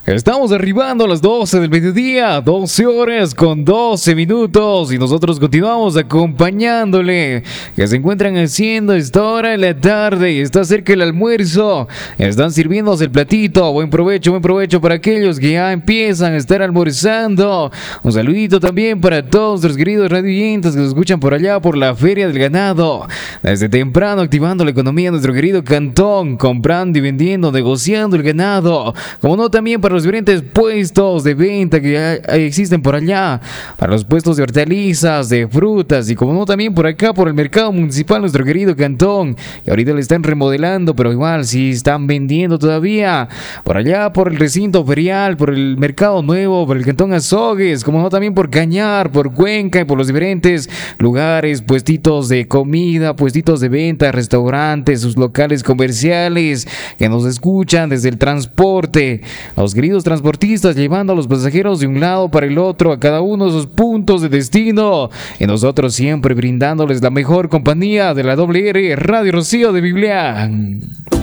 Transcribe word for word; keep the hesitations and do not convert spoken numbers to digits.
Estamos arribando a las doce del mediodía, doce horas con doce minutos, y nosotros continuamos acompañándole. Que se encuentran haciendo esta hora en la tarde y está cerca el almuerzo. Están sirviéndose el platito. Buen provecho, buen provecho para aquellos que ya empiezan a estar almorzando. Un saludito también para todos los queridos radioyentes que nos escuchan por allá por la Feria del Ganado. Desde temprano activando la economía de nuestro querido cantón, comprando y vendiendo, negociando el ganado. Como no, también para los diferentes puestos de venta que hay, existen por allá, para los puestos de hortalizas, de frutas, y como no, también por acá por el mercado municipal, nuestro querido cantón, y ahorita le están remodelando, pero igual sí están vendiendo todavía, por allá por el recinto ferial, por el mercado nuevo, por el cantón Azogues, como no, también por Cañar, por Cuenca, y por los diferentes lugares, puestitos de comida, puestitos de venta, restaurantes, sus locales comerciales que nos escuchan desde el transporte, los queridos transportistas llevando a los pasajeros de un lado para el otro a cada uno de sus puntos de destino, y nosotros siempre brindándoles la mejor compañía de la doble R Radio Rocío de Biblián.